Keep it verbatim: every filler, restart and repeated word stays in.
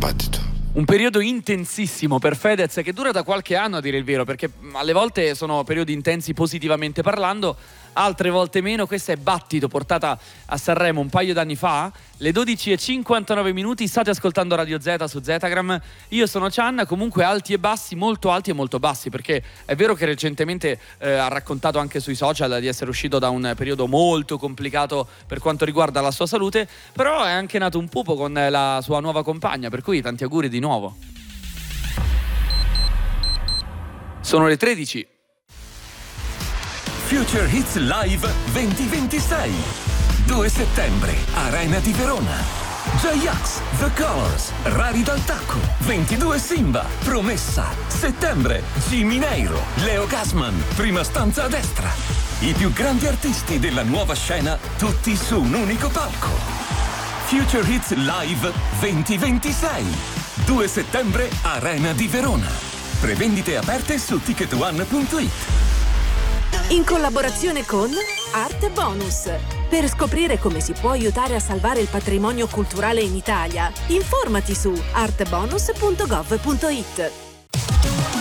battito. Un periodo intensissimo per Fedez, che dura da qualche anno, a dire il vero, perché alle volte sono periodi intensi positivamente parlando, altre volte meno. Questa è Battito, portata a Sanremo un paio d'anni fa. Le dodici e cinquantanove minuti, state ascoltando Radio Z su Zetagram. Io sono Chan, comunque alti e bassi, molto alti e molto bassi, perché è vero che recentemente eh, ha raccontato anche sui social di essere uscito da un periodo molto complicato per quanto riguarda la sua salute, però è anche nato un pupo con la sua nuova compagna, per cui tanti auguri di nuovo. Sono le tredici. Future Hits Live duemilaventisei, due settembre, Arena di Verona. J-Ax, The Colors, Rari dal Tacco, ventidue Simba, Promessa, settembre, Jimmy Neiro, Leo Gasman, prima stanza a destra. I più grandi artisti della nuova scena, tutti su un unico palco. Future Hits Live duemilaventisei, due settembre, Arena di Verona. Prevendite aperte su ticket one punto it. In collaborazione con Arte Bonus. Per scoprire come si può aiutare a salvare il patrimonio culturale in Italia, informati su arte bonus punto gov punto it.